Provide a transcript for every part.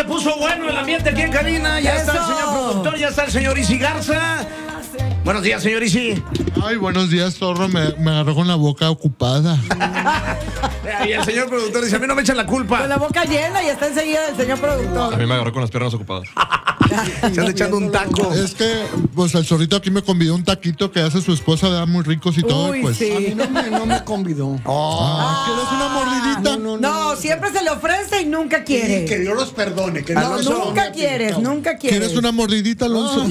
se puso bueno el ambiente aquí en cabina. Ya está el señor productor, ya está el señor Isi Garza. Buenos días, señor Isi. Ay, buenos días, zorro. Me agarró con la boca ocupada. Y el señor productor dice, a mí no me echan la culpa. Con la boca llena y está enseguida el señor productor. A mí me agarró con las piernas ocupadas. Se anda echando un taco. Es que, pues, el zorrito aquí me convidó un taquito que hace su esposa, da muy ricos y todo. Uy, Pues, sí. A mí no me convidó. ¿quieres una mordidita? No, siempre se le ofrece y nunca quiere. Que Dios los perdone. Que Alonso, Dios los Nunca perdone. quieres, nunca quieres. ¿Quieres una mordidita, Alonso?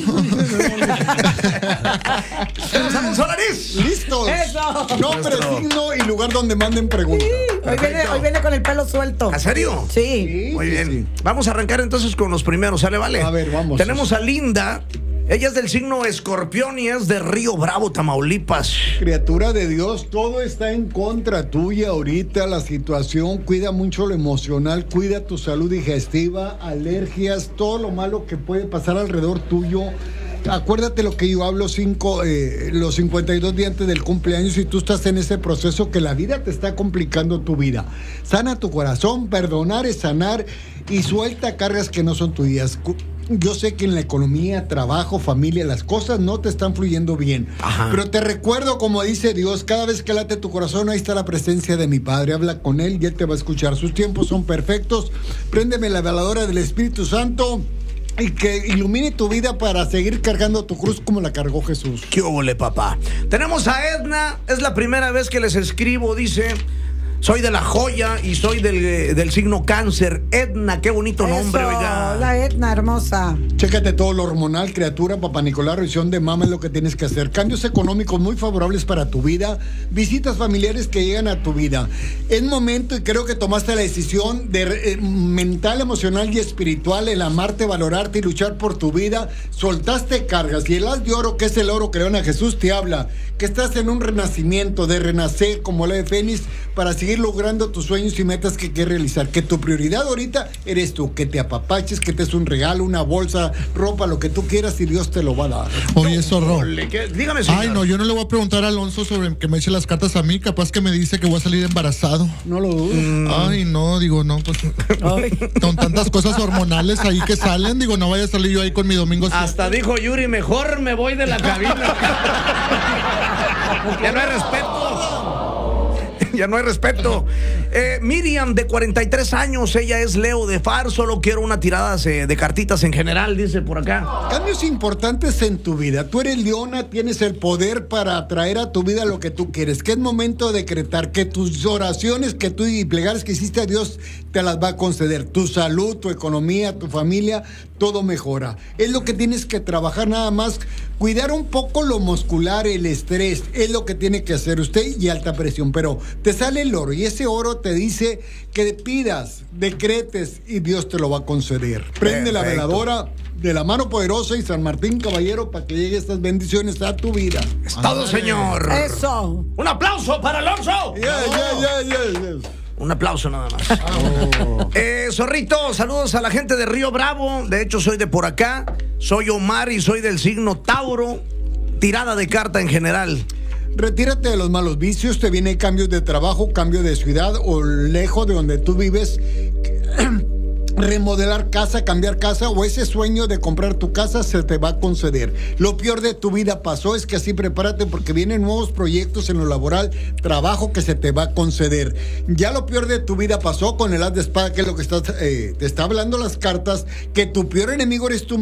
¡Vamos a nariz! ¡Listos! Eso. Nombre, signo y lugar donde manden preguntas. Hoy viene con el pelo suelto. ¿En serio? Sí. Muy bien. Vamos a arrancar entonces con los primeros, ¿sale? Vale. A ver, vamos. Tenemos a Linda. Ella es del signo Escorpión y es de Río Bravo, Tamaulipas. Criatura de Dios, todo está en contra tuya ahorita, la situación, cuida mucho lo emocional, cuida tu salud digestiva, alergias, todo lo malo que puede pasar alrededor tuyo. Acuérdate lo que yo hablo los 52 días antes del cumpleaños y tú estás en ese proceso que la vida te está complicando tu vida. Sana tu corazón, perdonar es sanar y suelta cargas que no son tuyas. Yo sé que en la economía, trabajo, familia, las cosas no te están fluyendo bien. Ajá. Pero te recuerdo, como dice Dios, cada vez que late tu corazón, ahí está la presencia de mi Padre. Habla con Él y Él te va a escuchar. Sus tiempos son perfectos. Préndeme la veladora del Espíritu Santo y que ilumine tu vida para seguir cargando tu cruz como la cargó Jesús. ¿Qué óvole, papá? Tenemos a Edna. Es la primera vez que les escribo, dice... Soy de La Joya y soy del signo Cáncer. Edna, qué bonito nombre, Eso, oiga. la Edna hermosa. Chécate todo lo hormonal, criatura, papá Nicolás, revisión de mama es lo que tienes que hacer. Cambios económicos muy favorables para tu vida, visitas familiares que llegan a tu vida. Es momento, y creo que tomaste la decisión de mental, emocional y espiritual, el amarte, valorarte y luchar por tu vida. Soltaste cargas y el haz de oro, que es el oro que le dan a Jesús, te habla que estás en un renacimiento, de renacer como la de Fénix para seguir logrando tus sueños y metas que quieres realizar. Que tu prioridad ahorita eres tú, que te apapaches, que te des un regalo, una bolsa, ropa, lo que tú quieras y Dios te lo va a dar. Oye, zorro. Dígame, señor. Ay, no, yo no le voy a preguntar a Alonso sobre que me eche las cartas a mí. Capaz que me dice que voy a salir embarazado. No lo dudo. Ay, no, digo, no, pues... Con tantas cosas hormonales ahí que salen, digo, no vaya a salir yo ahí con mi domingo. Hasta dijo Yuri, mejor me voy de la cabina. Ya no hay respeto. Ya no hay respeto. Miriam, de 43 años, ella es Leo de Far. Solo quiero una tirada de cartitas en general, dice por acá. Cambios importantes en tu vida. Tú eres leona, tienes el poder para atraer a tu vida lo que tú quieres. Que es momento de decretar que tus oraciones que tú y plegares que hiciste a Dios te las va a conceder. Tu salud, tu economía, tu familia, todo mejora. Es lo que tienes que trabajar nada más. Cuidar un poco lo muscular, el estrés, es lo que tiene que hacer usted y alta presión. Pero te sale el oro y ese oro te dice que pidas, decretes y Dios te lo va a conceder. Prende la veladora de la mano poderosa y San Martín Caballero para que lleguen estas bendiciones a tu vida. Es todo, señor. Eso. Un aplauso para Alonso. Yeah. Un aplauso nada más. Zorrito, saludos a la gente de Río Bravo. De hecho, soy de por acá. Soy Omar y soy del signo Tauro. Tirada de carta en general. Retírate de los malos vicios, te vienen cambios de trabajo, cambio de ciudad o lejos de donde tú vives. Remodelar casa, cambiar casa o ese sueño de comprar tu casa se te va a conceder. Lo peor de tu vida pasó, es que así prepárate porque vienen nuevos proyectos en lo laboral, trabajo que se te va a conceder. Ya lo peor de tu vida pasó con el as de espada, que es lo que te está hablando las cartas, que tu peor enemigo eres tú